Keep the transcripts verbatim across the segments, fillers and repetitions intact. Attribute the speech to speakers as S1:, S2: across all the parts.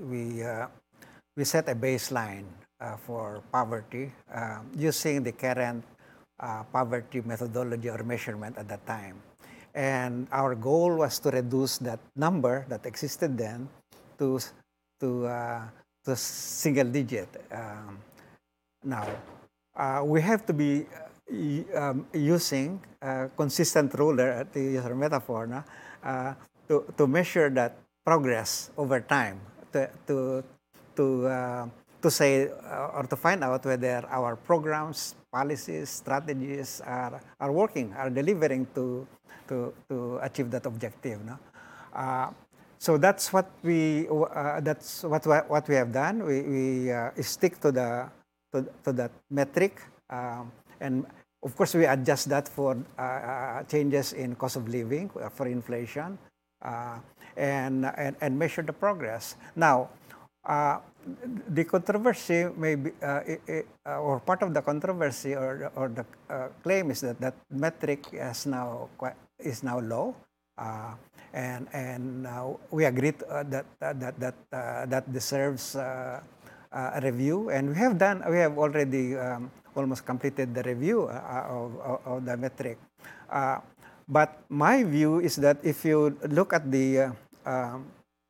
S1: we uh, we set a baseline uh, for poverty uh, using the current uh, poverty methodology or measurement at that time. And our goal was to reduce that number that existed then to to uh, to single digit. Um, now, uh, we have to be uh, um, using a consistent ruler, to use our metaphor, no? uh, to, to measure that progress over time, to, to, to, uh, to say uh, or to find out whether our programs, policies, strategies are, are working, are delivering to, to, to achieve that objective. No? Uh, so that's what we uh, that's what what we have done. We, we uh, stick to the to, to that metric, um, and of course we adjust that for uh, changes in cost of living, uh, for inflation, uh, and, and and measure the progress. Now, uh, the controversy may be, uh, it, uh, or part of the controversy or or the uh, claim is that that metric is now quite, is now low. Uh, and and uh, we agree to, uh, that uh, that that uh, that deserves uh, uh, a review, and we have done we have already um, almost completed the review uh, of, of, of the metric. Uh, but my view is that if you look at the uh, um,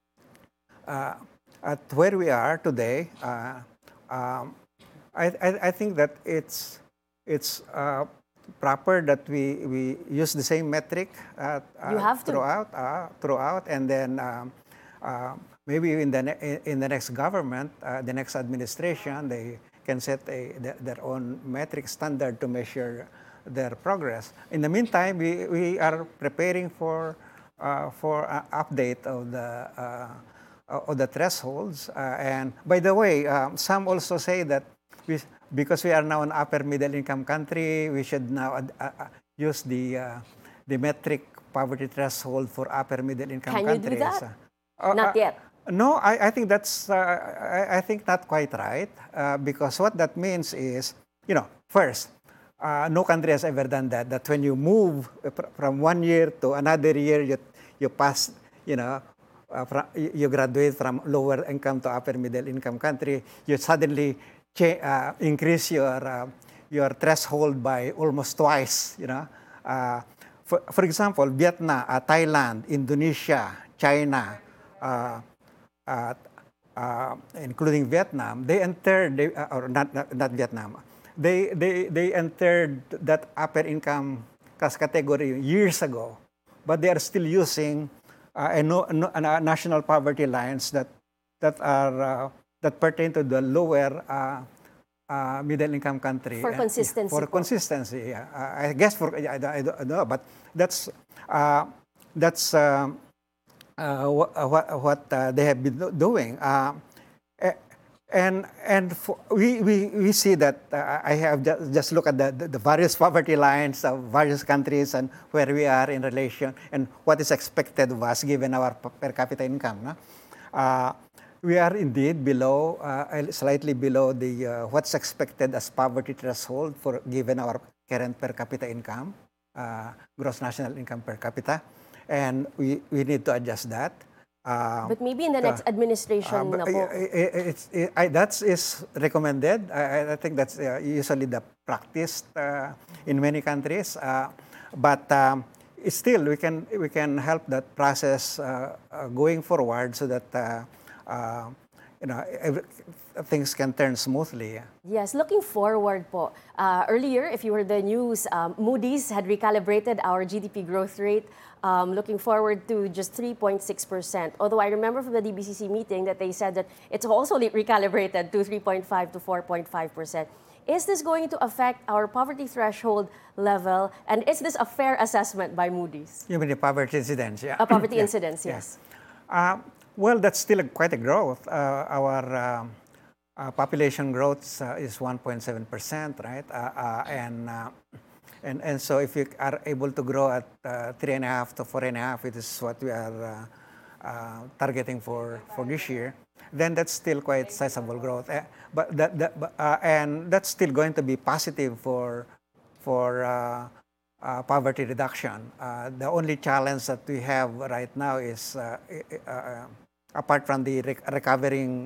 S1: uh, at where we are today, uh, um, I, I I think that it's it's. Uh, proper that we, we use the same metric uh,
S2: you have to.
S1: throughout, uh, throughout, and then um, uh, maybe in the in the next government, uh, the next administration, they can set a, their own metric standard to measure their progress. In the meantime, we, we are preparing for uh, for uh, update of the uh, of the thresholds. Uh, and by the way, um, some also say that we. Because we are now an upper middle income country, we should now uh, uh, use the uh, the metric poverty threshold for upper middle income
S2: Can
S1: countries.
S2: Can you do that?
S1: Uh,
S2: not
S1: uh,
S2: yet.
S1: No, I, I think that's uh, I, I think not quite right uh, because what that means is, you know, first, uh, no country has ever done that. That when you move from one year to another year, you you pass, you know. Uh, from, you graduate from lower income to upper middle income country, you suddenly Uh, increase your uh, your threshold by almost twice. You know, uh, for for example, Vietnam, uh, Thailand, Indonesia, China, uh, uh, uh, including Vietnam, they entered they, uh, or not, not not Vietnam, they they they entered that upper income class category years ago, but they are still using uh, a, no, no, a national poverty lines that that are uh, that pertain to the lower uh, uh, middle-income country.
S2: For consistency.
S1: For consistency, yeah. Uh, I guess for, I, I, I don't know, but that's, uh, that's uh, uh, what, what uh, they have been doing. Uh, and and for, we, we, we see that, uh, I have just, just look at the, the, the various poverty lines of various countries and where we are in relation and what is expected of us given our per capita income. No? Uh, We are indeed below, uh, slightly below the uh, what's expected as poverty threshold for given our current per capita income, uh, gross national income per capita, and we, we need to adjust that.
S2: Uh, but maybe in the next uh, administration, uh,
S1: na po. It's, it, I, that is recommended. I, I think that's uh, usually the practice uh, in many countries, uh, but. Um, still, we can we can help that process uh, uh, going forward so that. Uh, Uh, you know, every, things can turn smoothly.
S2: Yes, looking forward po. Uh, earlier, if you heard the news, um, Moody's had recalibrated our G D P growth rate, um, looking forward to just three point six percent. Although I remember from the D B C C meeting that they said that it's also recalibrated to three point five to four point five percent. Is this going to affect our poverty threshold level? And is this a fair assessment by Moody's?
S1: You mean the poverty incidence? Yeah.
S2: A poverty
S1: yeah.
S2: incidence, yes.
S1: Yeah. Uh, Well, that's still a, quite a growth. Uh, our uh, uh, population growth uh, is one point seven percent, right? Uh, uh, and, uh, and and so if you are able to grow at uh, three and a half to four and a half, it is what we are uh, uh, targeting for for this year. Then that's still quite sizable growth. Uh, but that, that uh, and that's still going to be positive for for. Uh, Uh, poverty reduction. Uh, the only challenge that we have right now is uh, uh, apart from the rec- recovering